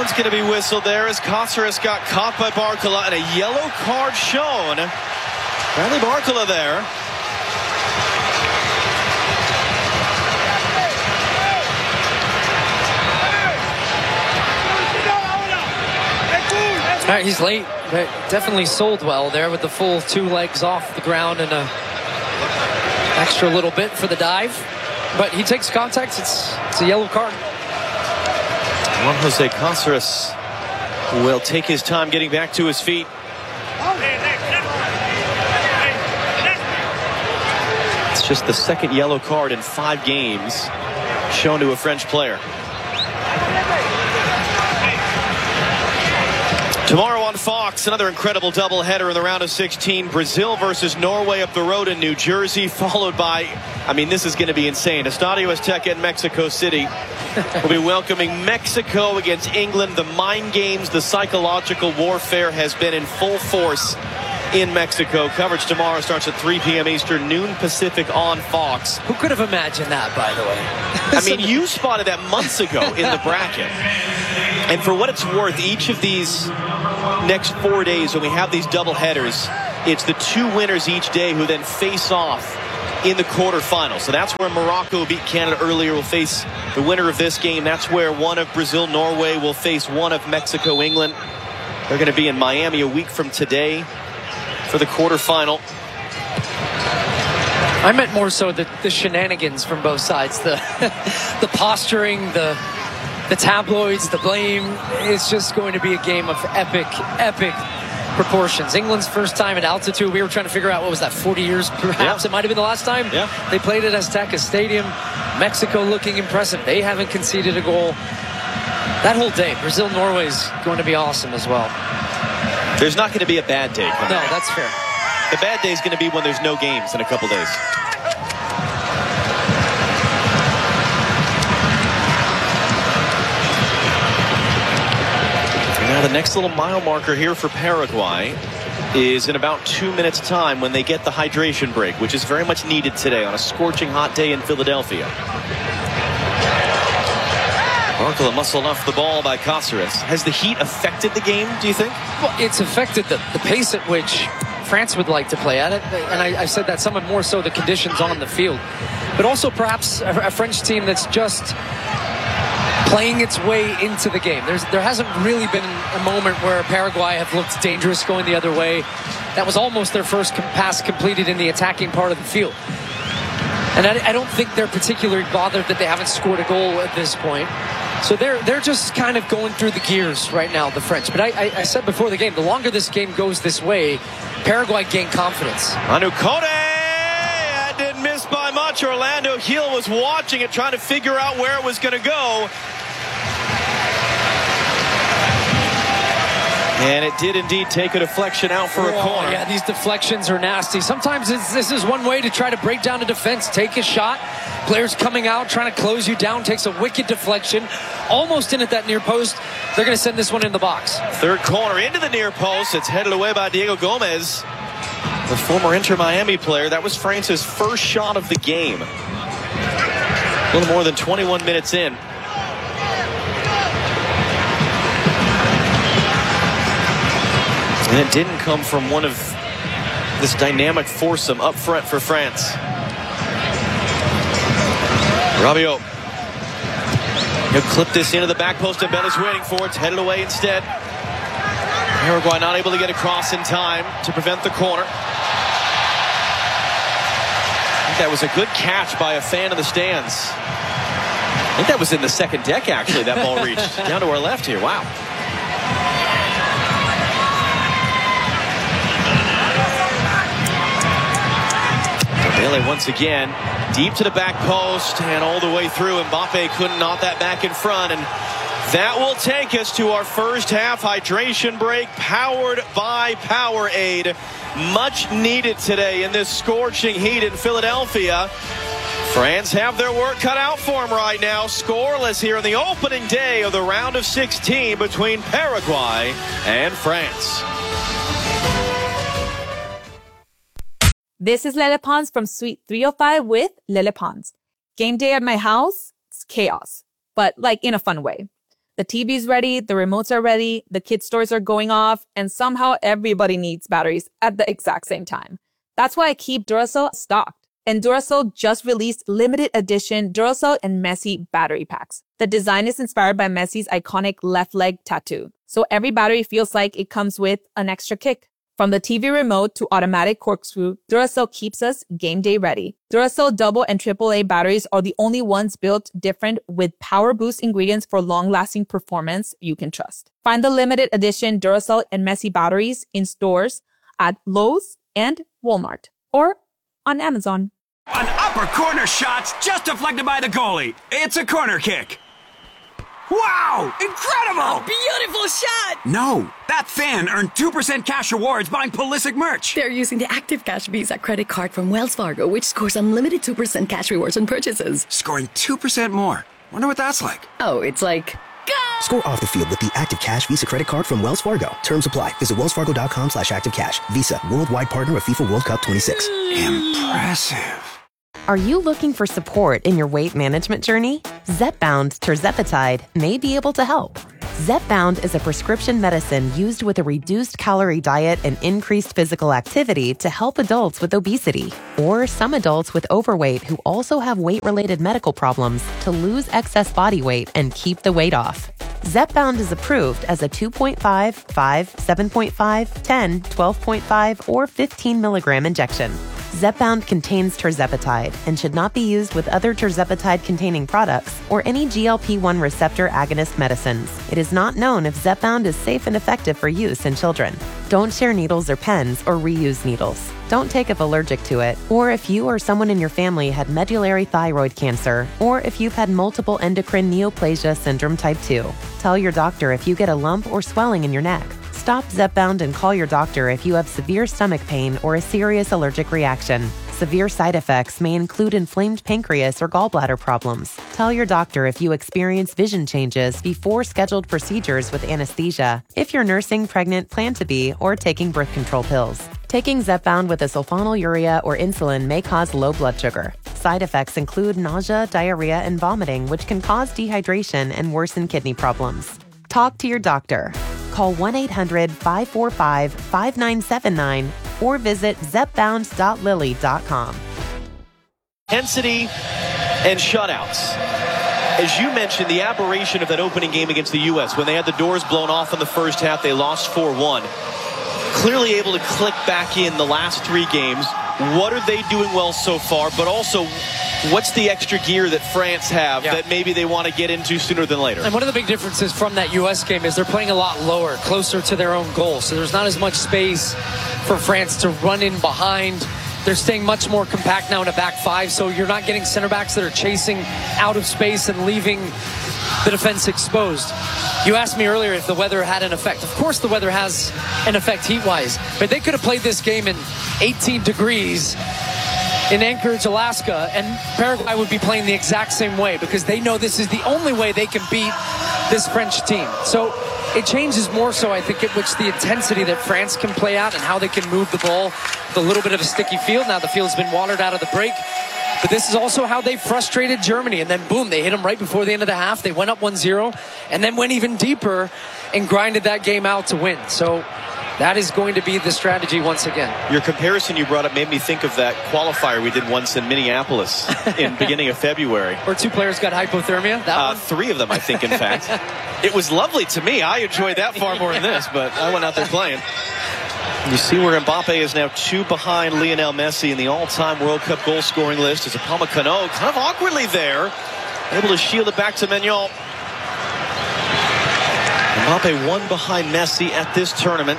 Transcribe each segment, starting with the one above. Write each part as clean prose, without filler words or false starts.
one's going to be whistled there as Cáceres got caught by Barcola and a yellow card shown. Bradley Barcola there. All right, he's late. Definitely sold well there with the full 2 legs off the ground and a extra little bit for the dive. But he takes contact. It's a yellow card. Juan Jose Cáceres will take his time getting back to his feet. It's just the second yellow card in 5 games shown to a French player. Tomorrow on Fox, another incredible doubleheader in the round of 16. Brazil versus Norway up the road in New Jersey, followed by, I mean, this is going to be insane. Estadio Azteca in Mexico City will be welcoming Mexico against England. The mind games, the psychological warfare has been in full force in Mexico. Coverage tomorrow starts at 3 p.m. Eastern, noon Pacific on Fox. Who could have imagined that, by the way? I mean, you spotted that months ago in the bracket. And for what it's worth, each of these next 4 days when we have these double headers, it's the 2 winners each day who then face off in the quarterfinals. So that's where Morocco beat Canada earlier, will face the winner of this game. That's where one of Brazil-Norway will face one of Mexico-England. They're going to be in Miami a week from today for the quarterfinal. I meant more so the shenanigans from both sides, the posturing, the tabloids, the blame. It's just going to be a game of epic proportions. England's first time at altitude. We were trying to figure out, what was that, 40 years perhaps? Yeah. It might have been the last time they played at Azteca Stadium. Mexico looking impressive. They haven't conceded a goal that whole day. Brazil-Norway is going to be awesome as well. There's not going to be a bad day. No, that's fair. The bad day is going to be when there's no games in a couple days. Now the next little mile marker here for Paraguay is in about 2 minutes time when they get the hydration break, which is very much needed today on a scorching hot day in Philadelphia. Barcola muscled off the ball by Cáceres. Has the heat affected the game, do you think? Well, it's affected the pace at which France would like to play at it. And I said that somewhat more so the conditions on the field. But also perhaps a French team that's just playing its way into the game. There hasn't really been a moment where Paraguay have looked dangerous going the other way. That was almost their first pass completed in the attacking part of the field. And I don't think they're particularly bothered that they haven't scored a goal at this point. So they're just kind of going through the gears right now, the French. But I said before the game, the longer this game goes this way, Paraguay gain confidence. Manu Kone! That didn't miss by much. Orlando Gil was watching it, trying to figure out where it was going to go. And it did indeed take a deflection out for a corner. Yeah, these deflections are nasty. Sometimes this is one way to try to break down a defense. Take a shot. Players coming out, trying to close you down. Takes a wicked deflection. Almost in at that near post. They're going to send this one in the box. Third corner into the near post. It's headed away by Diego Gomez, the former Inter Miami player. That was France's first shot of the game. A little more than 21 minutes in. And it didn't come from one of this dynamic foursome up front for France. Rabiot. He'll clip this into the back post, and Ben is waiting for it. It's headed away instead. Paraguay not able to get across in time to prevent the corner. I think that was a good catch by a fan of the stands. I think that was in the second deck, actually, that ball reached down to our left here. Wow. Dembele once again deep to the back post and all the way through. Mbappe couldn't knock that back in front, and that will take us to our first half hydration break, powered by Powerade. Much needed today in this scorching heat in Philadelphia. France have their work cut out for them right now. Scoreless here on the opening day of the round of 16 between Paraguay and France. This is Lele Pons from Suite 305 with Lele Pons. Game day at my house, it's chaos, but like in a fun way. The TV's ready, the remotes are ready, the kid stores are going off, and somehow everybody needs batteries at the exact same time. That's why I keep Duracell stocked. And Duracell just released limited edition Duracell and Messi battery packs. The design is inspired by Messi's iconic left leg tattoo. So every battery feels like it comes with an extra kick. From the TV remote to automatic corkscrew, Duracell keeps us game day ready. Duracell double and AAA batteries are the only ones built different with power boost ingredients for long-lasting performance you can trust. Find the limited edition Duracell and Messi batteries in stores at Lowe's and Walmart or on Amazon. An upper corner shot's just deflected by the goalie. It's a corner kick. Wow! Incredible! Beautiful shot! No, that fan earned 2% cash rewards buying Pulisic merch. They're using the Active Cash Visa credit card from Wells Fargo, which scores unlimited 2% cash rewards on purchases. Scoring 2% more. Wonder what that's like. Oh, it's like... Go! Score off the field with the Active Cash Visa credit card from Wells Fargo. Terms apply. Visit wellsfargo.com/activecash. Visa, worldwide partner of FIFA World Cup 26. Impressive. Are you looking for support in your weight management journey? Zepbound tirzepatide may be able to help. Zepbound is a prescription medicine used with a reduced calorie diet and increased physical activity to help adults with obesity or some adults with overweight who also have weight-related medical problems to lose excess body weight and keep the weight off. Zepbound is approved as a 2.5, 5, 7.5, 10, 12.5, or 15 milligram injection. Zepbound contains tirzepatide and should not be used with other tirzepatide-containing products or any GLP-1 receptor agonist medicines. It is not known if Zepbound is safe and effective for use in children. Don't share needles or pens or reuse needles. Don't take if allergic to it, or if you or someone in your family had medullary thyroid cancer, or if you've had multiple endocrine neoplasia syndrome type 2. Tell your doctor if you get a lump or swelling in your neck. Stop Zepbound and call your doctor if you have severe stomach pain or a serious allergic reaction. Severe side effects may include inflamed pancreas or gallbladder problems. Tell your doctor if you experience vision changes before scheduled procedures with anesthesia, if you're nursing, pregnant, plan to be, or taking birth control pills. Taking Zepbound with a sulfonylurea or insulin may cause low blood sugar. Side effects include nausea, diarrhea, and vomiting, which can cause dehydration and worsen kidney problems. Talk to your doctor. Call 1-800-545-5979 or visit zepbound.lilly.com. Intensity and shutouts. As you mentioned, the aberration of that opening game against the U.S. when they had the doors blown off in the first half, they lost 4-1. Clearly able to click back in the last three games. What are they doing well so far? But also, what's the extra gear that France have that maybe they want to get into sooner than later? And one of the big differences from that U.S. game is they're playing a lot lower, closer to their own goal. So there's not as much space for France to run in behind. They're staying much more compact now in a back five, so you're not getting center backs that are chasing out of space and leaving the defense exposed. You asked me earlier if the weather had an effect. Of course the weather has an effect heat-wise, but they could have played this game in 18 degrees in Anchorage, Alaska, and Paraguay would be playing the exact same way because they know this is the only way they can beat this French team. So it changes more so, I think, at which the intensity that France can play out and how they can move the ball with a little bit of a sticky field. Now the field's been watered out of the break. But this is also how they frustrated Germany. And then, boom, they hit them right before the end of the half. They went up 1-0 and then went even deeper and grinded that game out to win. So that is going to be the strategy once again. Your comparison you brought up made me think of that qualifier we did once in Minneapolis in beginning of February. Where two players got hypothermia? Three of them, I think, in fact. It was lovely to me. I enjoyed that far more than this, but I went out there playing. You see where Mbappe is now 2 behind Lionel Messi in the all-time World Cup goal-scoring list as Upamecano kind of awkwardly there, able to shield it back to Maignan. Mbappe 1 behind Messi at this tournament.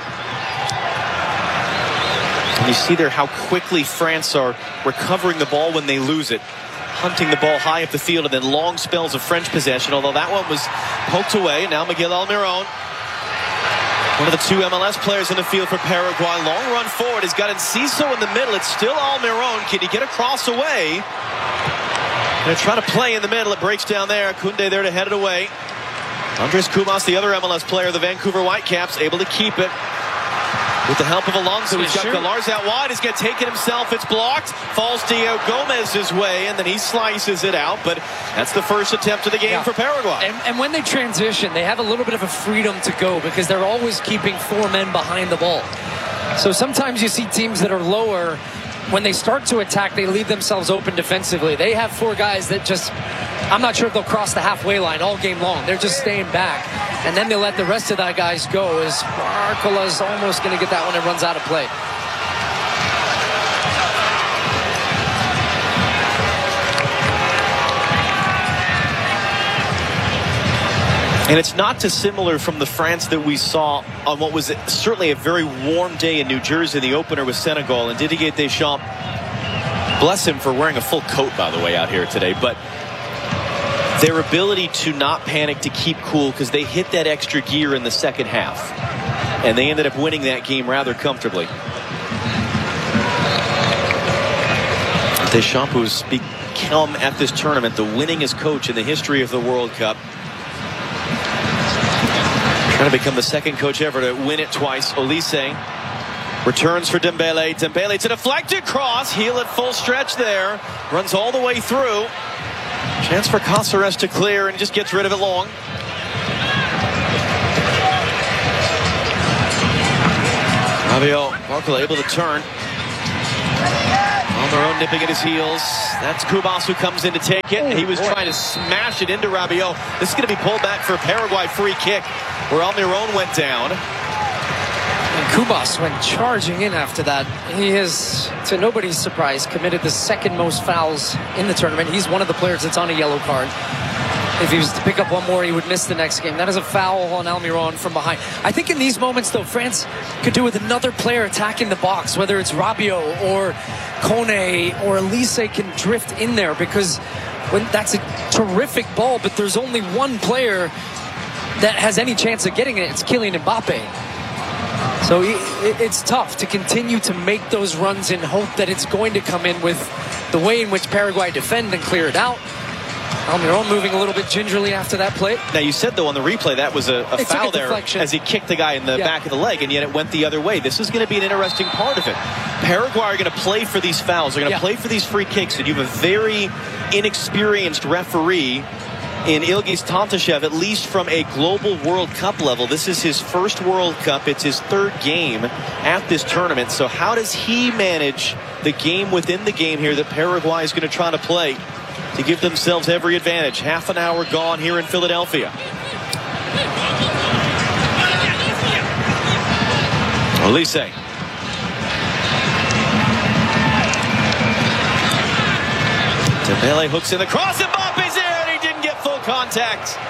And you see there how quickly France are recovering the ball when they lose it. Hunting the ball high up the field and then long spells of French possession, although that one was poked away. Now Miguel Almiron, one of the two MLS players in the field for Paraguay. Long run forward. He's got Enciso in the middle. It's still Almiron. Can he get across away? Going to try to play in the middle. It breaks down there. Koundé there to head it away. Andres Kumas, the other MLS player, the Vancouver Whitecaps, able to keep it. With the help of Alonso, he's got Shoot. Galarza out wide. He's going to take it himself. It's blocked. Falls Diego Gomez's way, and then he slices it out. But that's the first attempt of the game for Paraguay. And when they transition, they have a little bit of a freedom to go because they're always keeping 4 men behind the ball. So sometimes you see teams that are lower, when they start to attack, they leave themselves open defensively. They have 4 guys that just, I'm not sure if they'll cross the halfway line all game long. They're just staying back. And then they let the rest of the guys go as Arcola's almost going to get that one and runs out of play. And it's not dissimilar from the France that we saw on what was certainly a very warm day in New Jersey, the opener with Senegal. And Didier Deschamps, bless him for wearing a full coat, by the way, out here today. But their ability to not panic, to keep cool, because they hit that extra gear in the second half. And they ended up winning that game rather comfortably. Deschamps, who's become at this tournament the winningest coach in the history of the World Cup. Trying to become the second coach ever to win it twice. Olise returns for Dembele. Dembele, it's a deflected cross. Heel at full stretch there. Runs all the way through. Chance for Caceres to clear, and just gets rid of it long. Rabiot, Barcola able to turn. On their own, nipping at his heels. That's Kubas who comes in to take it. He was trying to smash it into Rabiot. This is going to be pulled back for a Paraguay free kick, where Almiron went down. And Kubas went charging in after that. He has, to nobody's surprise, committed the second most fouls in the tournament. He's one of the players that's on a yellow card. If he was to pick up one more, he would miss the next game. That is a foul on Almiron from behind. I think in these moments, though, France could do with another player attacking the box, whether it's Rabiot or Kone or Olise can drift in there, because when that's a terrific ball, but there's only one player that has any chance of getting it. It's Kylian Mbappe. So it's tough to continue to make those runs in hope that it's going to come in with the way in which Paraguay defend and clear it out. Almiron moving a little bit gingerly after that play. Now, you said, though, on the replay, that was a foul there as he kicked the guy in the back of the leg, and yet it went the other way. This is going to be an interesting part of it. Paraguay are going to play for these fouls. They're going to play for these free kicks, and you have a very inexperienced referee in Ilgiz Tantashev, at least from a global World Cup level. This is his first World Cup. It's his 3rd game at this tournament. So how does he manage the game within the game here that Paraguay is going to try to play to give themselves every advantage? Half an hour gone here in Philadelphia. Olise. Dembele hooks in the cross. Mbappe's there, and he didn't get full contact.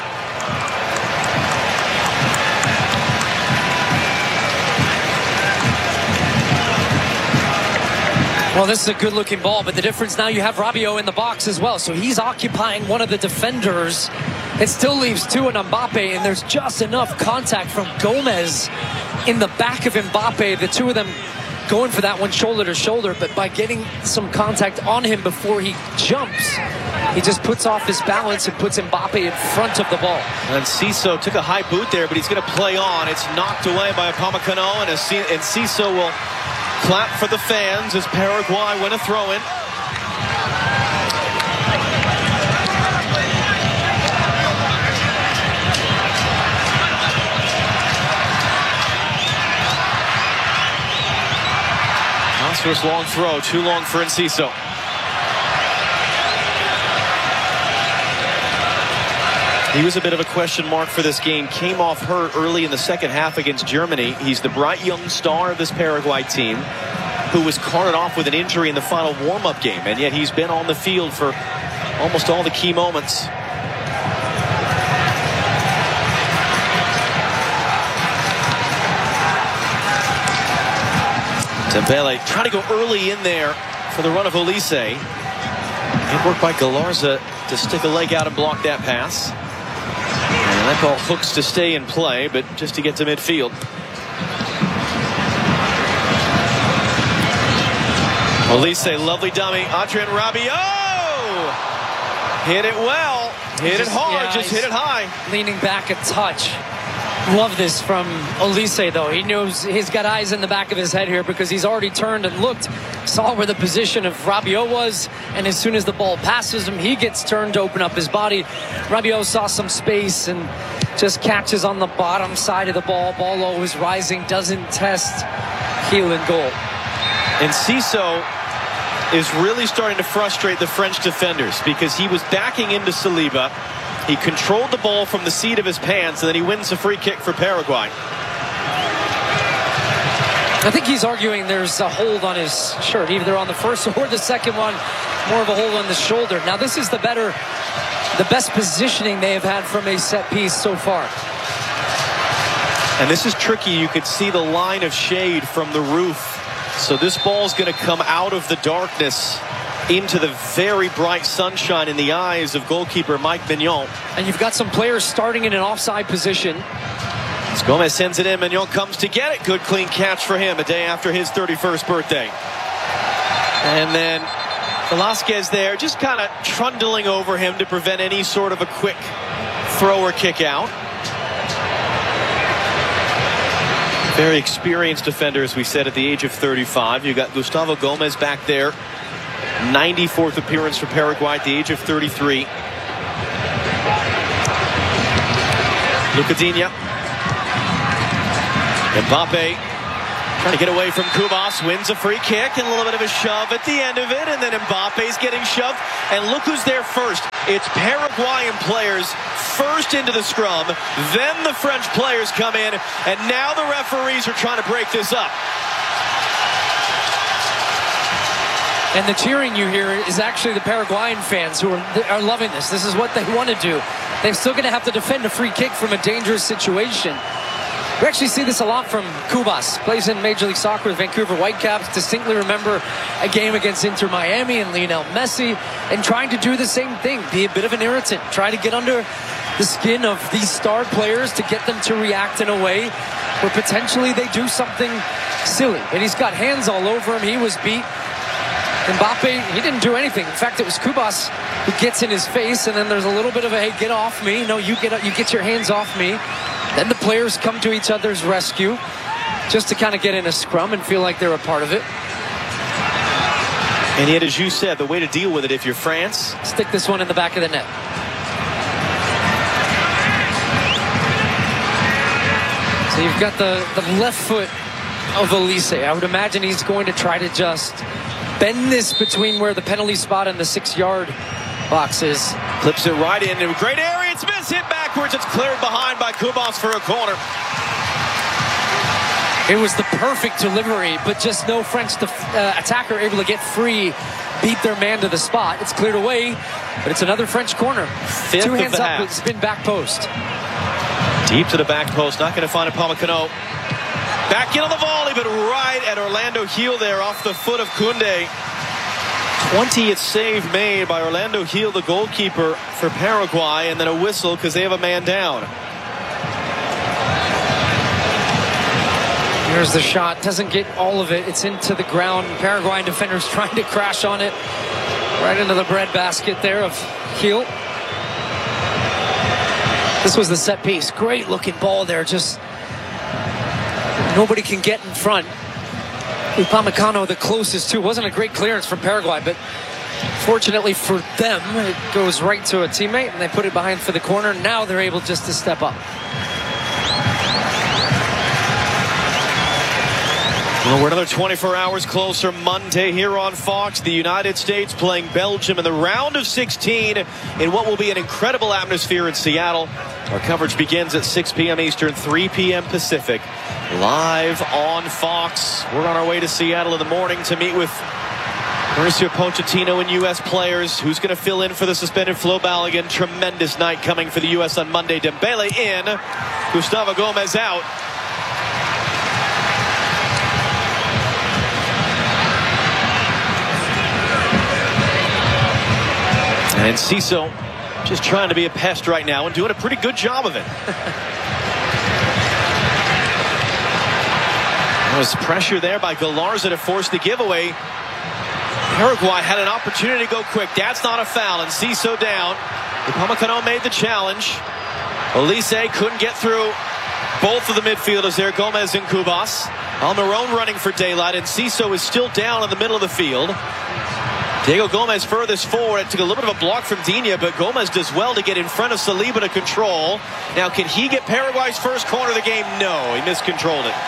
Well, this is a good-looking ball, but the difference now, you have Rabiot in the box as well, so he's occupying one of the defenders. It still leaves 2 on Mbappe, and there's just enough contact from Gomez in the back of Mbappe. The 2 of them going for that one shoulder to shoulder, but by getting some contact on him before he jumps, he just puts off his balance and puts Mbappe in front of the ball. And Ciso took a high boot there, but he's going to play on. It's knocked away by Upamecano, and Ciso will clap for the fans as Paraguay win a throw-in. Caceres long throw, too long for Enciso. He was a bit of a question mark for this game. Came off hurt early in the second half against Germany. He's the bright young star of this Paraguay team, who was carted off with an injury in the final warm-up game, and yet he's been on the field for almost all the key moments. Dembele trying to go early in there for the run of Olise. Good work by Galarza to stick a leg out and block that pass. And that ball hooks to stay in play, but just to get to midfield. Olise, lovely dummy. Adrien Rabiot! Hit it well. Hit it hard, just hit it high. Leaning back a touch. Love this from Olise, though. He knows he's got eyes in the back of his head here because he's already turned and looked, saw where the position of Rabiot was, and as soon as the ball passes him, he gets turned to open up his body. Rabiot saw some space and just catches on the bottom side of the ball. Ball always rising, doesn't test. Heel and goal. And Cissot is really starting to frustrate the French defenders because he was backing into Saliba. He controlled the ball from the seat of his pants, and then he wins a free kick for Paraguay. I think he's arguing there's a hold on his shirt, either on the first or the second one, more of a hold on the shoulder. Now, this is the best positioning they have had from a set piece so far. And this is tricky. You could see the line of shade from the roof. So this ball's going to come out of the darkness into the very bright sunshine in the eyes of goalkeeper Mike Mignon. And you've got some players starting in an offside position. As Gomez sends it in, Mignon comes to get it. Good clean catch for him a day after his 31st birthday. And then Velasquez there just kind of trundling over him to prevent any sort of a quick throw or kick out. Very experienced defender, as we said, at the age of 35. You got Gustavo Gomez back there. 94th appearance for Paraguay at the age of 33. Lucadinha. Mbappe trying to get away from Kubas, wins a free kick and a little bit of a shove at the end of it, and then Mbappe's getting shoved, and look who's there first. It's Paraguayan players first into the scrum, then the French players come in, and now the referees are trying to break this up. And the cheering you hear is actually the Paraguayan fans who are loving this. This is what they want to do. They're still going to have to defend a free kick from a dangerous situation. We actually see this a lot from Kubas. Plays in Major League Soccer with Vancouver Whitecaps. Distinctly remember a game against Inter Miami and Lionel Messi, and trying to do the same thing. Be a bit of an irritant. Try to get under the skin of these star players to get them to react in a way where potentially they do something silly. And he's got hands all over him. He was beat. Mbappe, he didn't do anything. In fact, it was Kubas who gets in his face, and then there's a little bit of a, hey, get off me. No, you get your hands off me. Then the players come to each other's rescue just to kind of get in a scrum and feel like they're a part of it. And yet, as you said, the way to deal with it if you're France, stick this one in the back of the net. So you've got the left foot of Olise. I would imagine he's going to try to just bend this between where the penalty spot and the 6-yard box is. Clips it right in. Great area. It's missed. Hit backwards. It's cleared behind by Kubas for a corner. It was the perfect delivery, but just no French attacker able to get free, beat their man to the spot. It's cleared away, but it's another French corner. Fifth Two hands of the up. half. It's been back post. Deep to the back post. Not going to find a Upamecano. Back in on the volley, but right at Orlando Gil there off the foot of Koundé. 20th save made by Orlando Gil, the goalkeeper for Paraguay, and then a whistle because they have a man down. Here's the shot. Doesn't get all of it. It's into the ground. Paraguayan defenders trying to crash on it. Right into the breadbasket there of Gil. This was the set piece. Great looking ball there. Just nobody can get in front. Upamecano the closest to. Wasn't a great clearance from Paraguay, but fortunately for them, it goes right to a teammate, and they put it behind for the corner. Now they're able just to step up. Well, we're another 24 hours closer Monday here on Fox. The United States playing Belgium in the round of 16 in what will be an incredible atmosphere in Seattle. Our coverage begins at 6 p.m. Eastern, 3 p.m. Pacific. Live on Fox. We're on our way to Seattle in the morning to meet with Mauricio Pochettino and U.S. players. Who's going to fill in for the suspended Flo Balogun? Tremendous night coming for the U.S. on Monday. Dembele in. Gustavo Gomez out. And Cissot just trying to be a pest right now and doing a pretty good job of it. There was pressure there by Galarza to force the giveaway. Paraguay had an opportunity to go quick. That's not a foul, and Cissot down. Upamecano made the challenge. Olise couldn't get through. both of the midfielders there, Gomez and Kubas, on their own running for daylight, and Ciso is still down in the middle of the field. Diego Gomez furthest forward. It took a little bit of a block from Digne, but Gomez does well to get in front of Saliba to control. Now, can he get Paraguay's first corner of the game? No, he miscontrolled it.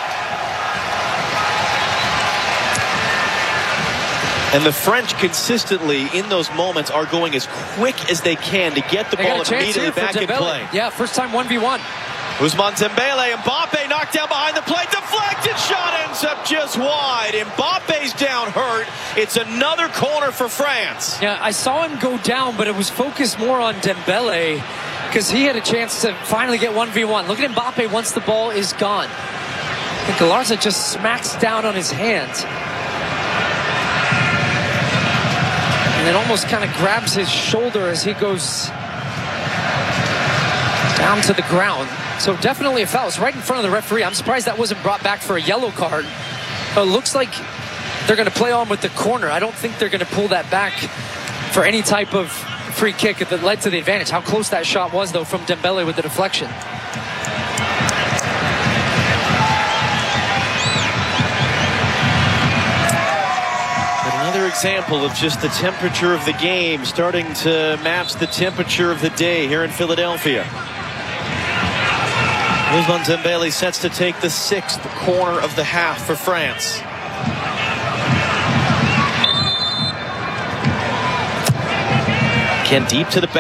And the French consistently in those moments are going as quick as they can to get the ball immediately back in play. Yeah, first time 1v1. Ousmane Dembele, Mbappe knocked down behind the plate, deflected shot ends up just wide. Mbappe's down hurt. It's another corner for France. Yeah, I saw him go down, but it was focused more on Dembele because he had a chance to finally get 1v1. Look at Mbappe once the ball is gone. I think Galarza just smacks down on his hand. And then almost kind of grabs his shoulder as he goes down to the ground. So definitely a foul. It's right in front of the referee. I'm surprised that wasn't brought back for a yellow card. It looks like they're going to play on with the corner. I don't think they're going to pull that back for any type of free kick that led to the advantage. How close that shot was, though, from Dembele with the deflection. Another example of just the temperature of the game starting to match the temperature of the day here in Philadelphia. Ousmane Dembele sets to take the 6th corner of the half for France. Again, deep to the back.